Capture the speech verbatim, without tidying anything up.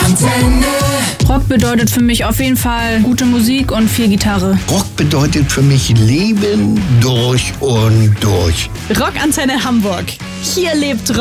Rockantenne. Rock bedeutet für mich auf jeden Fall gute Musik und viel Gitarre. Rock bedeutet für mich Leben durch und durch. Rockantenne Hamburg. Hier lebt Rock.